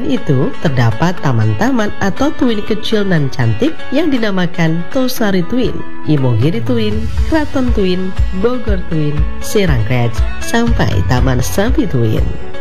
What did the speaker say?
itu, terdapat taman-taman atau twin kecil dan cantik yang dinamakan Tosari Twin, Imogiri Twin, Kraton Twin, Bogor Twin, Serang Ranch, sampai Taman Sapi Twin.